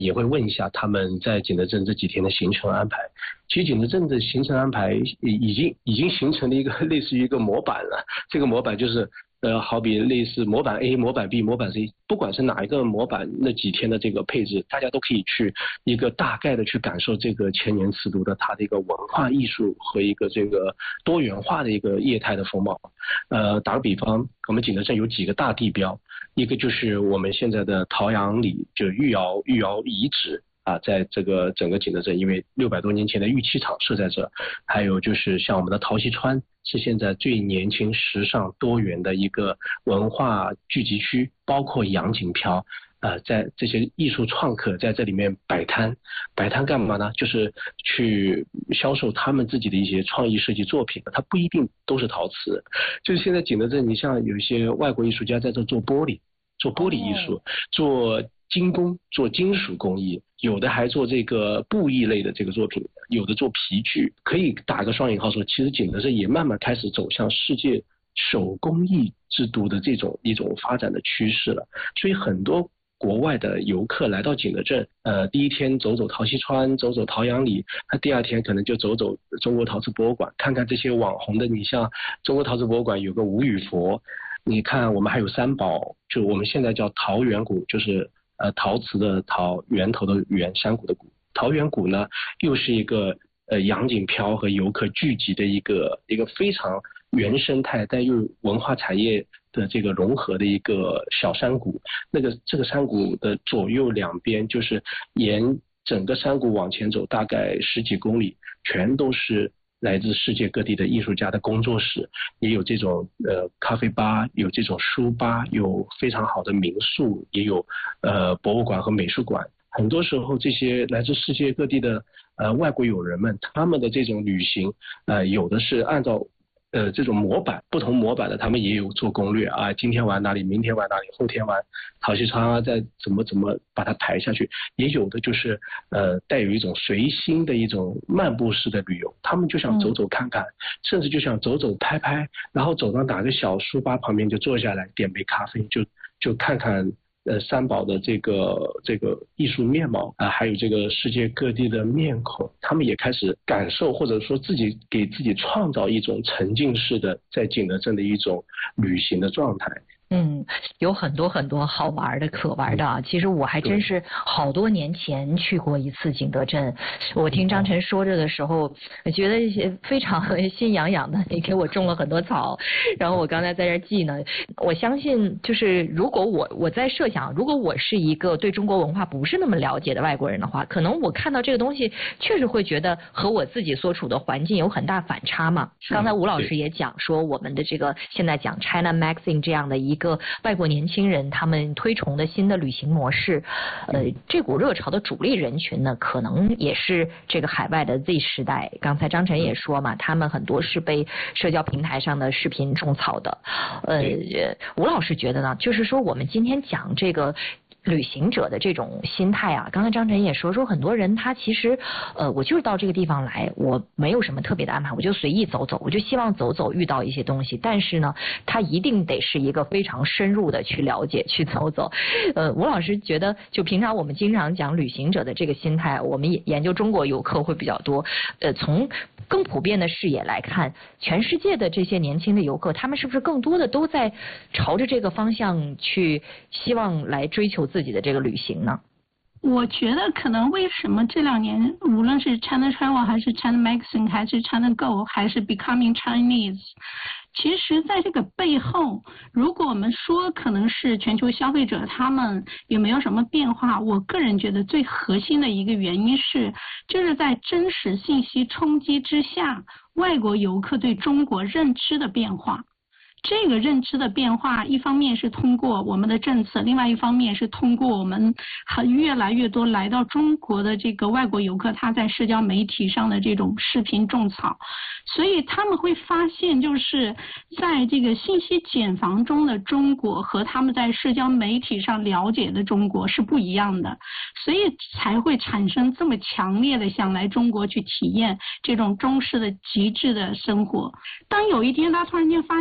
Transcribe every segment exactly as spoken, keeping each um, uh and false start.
也会问一下他们在景德镇这几天的行程安排。其实景德镇的行程安排已经已经形成了一个类似于一个模板了，这个模板就是呃，好比类似模板 A、模板 B、模板 C， 不管是哪一个模板，那几天的这个配置，大家都可以去一个大概的去感受这个千年瓷都的它的一个文化艺术和一个这个多元化的一个业态的风貌。呃，打个比方，我们景德镇有几个大地标，一个就是我们现在的陶阳里，就御窑御窑遗址。啊，在这个整个景德镇，因为六百多年前的玉器厂设在这，还有就是像我们的陶溪川，是现在最年轻、时尚、多元的一个文化聚集区，包括杨锦飘，呃，在这些艺术创客在这里面摆摊，摆摊干嘛呢？就是去销售他们自己的一些创意设计作品，它不一定都是陶瓷，就是现在景德镇，你像有一些外国艺术家在这做玻璃，做玻璃艺术，做精工，做金属工艺，有的还做这个布艺类的这个作品，有的做皮具，可以打个双引号说，其实景德镇也慢慢开始走向世界手工艺之都的这种一种发展的趋势了。所以很多国外的游客来到景德镇，呃，第一天走走陶溪川，走走陶阳里，他第二天可能就走走中国陶瓷博物馆，看看这些网红的，你像中国陶瓷博物馆有个吴语佛，你看我们还有三宝，就我们现在叫陶源谷，就是呃，陶瓷的陶，源头的源，山谷的谷。陶源谷呢，又是一个呃杨锦飘和游客聚集的一个一个非常原生态，但又文化产业的这个融合的一个小山谷。那个这个山谷的左右两边，就是沿整个山谷往前走，大概十几公里，全都是来自世界各地的艺术家的工作室，也有这种呃咖啡吧，有这种书吧，有非常好的民宿，也有呃博物馆和美术馆。很多时候，这些来自世界各地的呃外国友人们，他们的这种旅行，呃有的是按照呃这种模板，不同模板的他们也有做攻略啊，今天玩哪里，明天玩哪里，后天玩陶溪川啊，再怎么怎么把它排下去。也有的就是呃带有一种随心的一种漫步式的旅游，他们就想走走看看，嗯、甚至就想走走拍拍，然后走到哪个小书吧旁边就坐下来点杯咖啡，就就看看呃三宝的这个这个艺术面貌啊、呃，还有这个世界各地的面孔，他们也开始感受或者说自己给自己创造一种沉浸式的在景德镇的一种旅行的状态。 嗯，有很多很多好玩的可玩的啊！其实我还真是好多年前去过一次景德镇，我听张晨说着的时候，我觉得非常心痒痒的。你给我种了很多草，然后我刚才在这记呢。我相信，就是如果我我在设想，如果我是一个对中国文化不是那么了解的外国人的话，可能我看到这个东西，确实会觉得和我自己所处的环境有很大反差嘛。刚才吴老师也讲说，我们的这个现在讲 China Magazine 这样的一个。一个外国年轻人他们推崇的新的旅行模式，呃，这股热潮的主力人群呢，可能也是这个海外的 Z 时代。刚才张晨也说嘛，他们很多是被社交平台上的视频种草的。呃，吴老师觉得呢，就是说我们今天讲这个旅行者的这种心态啊，刚才张晨也说说很多人他其实呃我就是到这个地方来，我没有什么特别的安排，我就随意走走，我就希望走走遇到一些东西，但是呢他一定得是一个非常深入的去了解去走走。呃吴老师觉得就平常我们经常讲旅行者的这个心态，我们也研究中国游客会比较多，呃从更普遍的视野来看，全世界的这些年轻的游客，他们是不是更多的都在朝着这个方向去希望来追求自己的这个旅行呢？ 我觉得可能为什么这两年无论是 China Travel 还是 China Magazine 还是 China Go 还是 Becoming Chinese， 其实在这个背后，如果我们说可能是全球消费者他们有没有什么变化，我个人觉得最核心的一个原因是，就是在真实信息冲击之下，外国游客对中国认知的变化。这个认知的变化，一方面是通过我们的政策，另外一方面是通过我们很越来越多来到中国的这个外国游客，他在社交媒体上的这种视频种草，所以他们会发现，就是在这个信息茧房中的中国和他们在社交媒体上了解的中国是不一样的，所以才会产生这么强烈的想来中国去体验这种中式的极致的生活。当有一天他突然间发现，哦，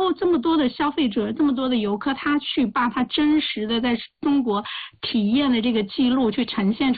够这么多的消费者，这么多的游客，他去把他真实的在中国体验的这个记录去呈现出